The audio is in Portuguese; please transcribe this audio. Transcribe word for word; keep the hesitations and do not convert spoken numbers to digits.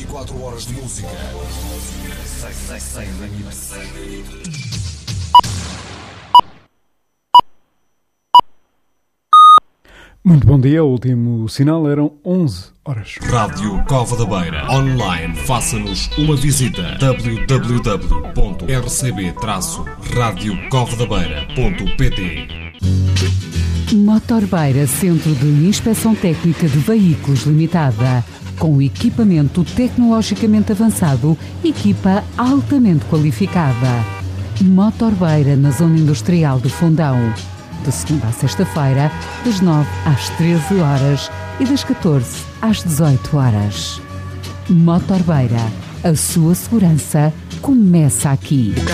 quatro horas de música. Sem, sem, sem limites. Muito bom dia, o último sinal eram onze horas. Rádio Cova da Beira. Online, faça-nos uma visita. w w w ponto r c b rádio cova da beira ponto p t. Motor Beira, Centro de Inspeção Técnica de Veículos Limitada. Com equipamento tecnologicamente avançado, equipa altamente qualificada. Motor Beira, na Zona Industrial de Fundão. De segunda a sexta-feira, das nove às treze horas e das catorze às dezoito horas. Motor Beira, a sua segurança começa aqui.